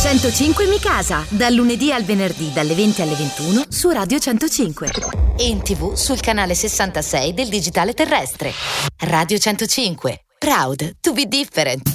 105 Mi Casa, dal lunedì al venerdì dalle 20 alle 21 su Radio 105 e in TV sul canale 66 del digitale terrestre. Radio 105, proud to be different.